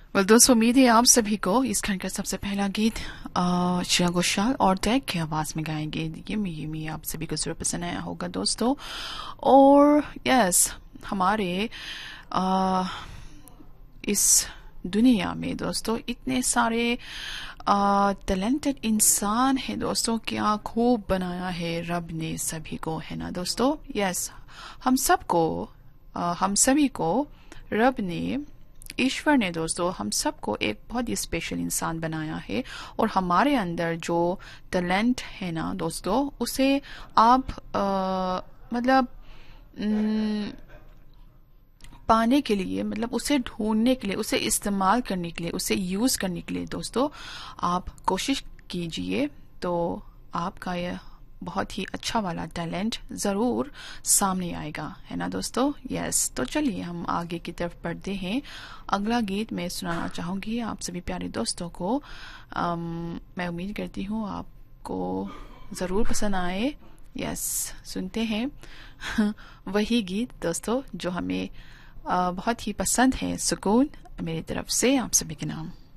दोस्तों, उम्मीद है आप सभी को इस खंड का सबसे पहला गीत श्रेया घोषाल और टैग की आवाज में गाएंगे ये आप सभी को जरूर पसंद आया होगा दोस्तों। और यस, हमारे आ, इस दुनिया में दोस्तों इतने सारे टैलेंटेड इंसान है दोस्तों। क्या खूब बनाया है रब ने सभी को, है ना दोस्तों। यस, हम सबको हम सभी को रब ने, ईश्वर ने दोस्तों हम सबको एक बहुत ही स्पेशल इंसान बनाया है। और हमारे अंदर जो टैलेंट है ना दोस्तों, उसे आप मतलब न, पाने के लिए, मतलब उसे ढूंढने के लिए, उसे इस्तेमाल करने के लिए, उसे यूज करने के लिए दोस्तों आप कोशिश कीजिए, तो आपका यह बहुत ही अच्छा वाला टैलेंट जरूर सामने आएगा, है ना दोस्तों। यस, तो चलिए हम आगे की तरफ बढ़ते हैं। अगला गीत मैं सुनाना चाहूंगी आप सभी प्यारे दोस्तों को। मैं उम्मीद करती हूँ आपको जरूर पसंद आए। यस, सुनते हैं वही गीत दोस्तों जो हमें बहुत ही पसंद है, सुकून, मेरी तरफ से आप सभी के नाम।